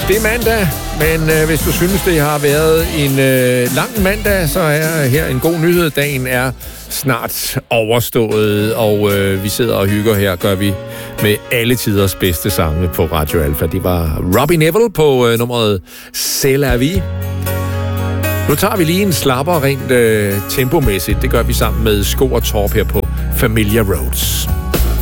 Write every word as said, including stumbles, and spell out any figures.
Det er mandag, men øh, hvis du synes, det har været en øh, lang mandag, så er her en god nyhed. Dagen er snart overstået, og øh, vi sidder og hygger her, gør vi med alle tiders bedste sange på Radio Alfa. Det var Robbie Neville på øh, nummeret C'est la vie. Nu tager vi lige en slapper rent øh, tempomæssigt. Det gør vi sammen med Sko og Torp her på Familia Roads.